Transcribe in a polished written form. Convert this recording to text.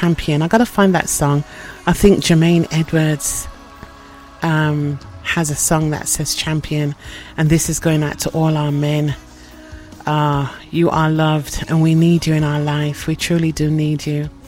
Champion. I got to find that song. I think Jermaine Edwards has a song that says Champion, and this is going out to all our men. You are loved, and we need you in our life. We truly do need you.